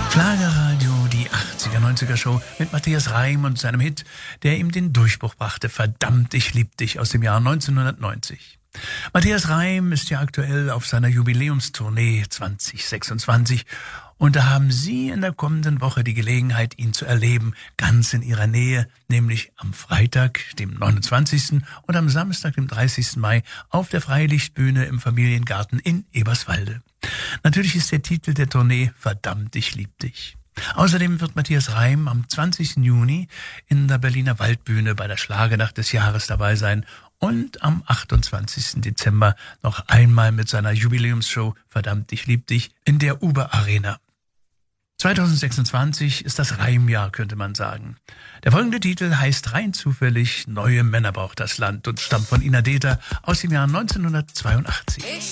Schlagerradio, die 80er, 90er Show mit Matthias Reim und seinem Hit, der ihm den Durchbruch brachte, Verdammt, ich lieb dich, aus dem Jahr 1990. Matthias Reim ist ja aktuell auf seiner Jubiläumstournee 2026 und da haben Sie in der kommenden Woche die Gelegenheit, ihn zu erleben, ganz in Ihrer Nähe, nämlich am Freitag, dem 29. und am Samstag, dem 30. Mai auf der Freilichtbühne im Familiengarten in Eberswalde. Natürlich ist der Titel der Tournee Verdammt, ich lieb dich. Außerdem wird Matthias Reim am 20. Juni in der Berliner Waldbühne bei der Schlagernacht des Jahres dabei sein und am 28. Dezember noch einmal mit seiner Jubiläumsshow Verdammt, ich lieb dich in der Uber Arena. 2026 ist das Reimjahr, könnte man sagen. Der folgende Titel heißt rein zufällig Neue Männer braucht das Land und stammt von Ina Deter aus dem Jahr 1982.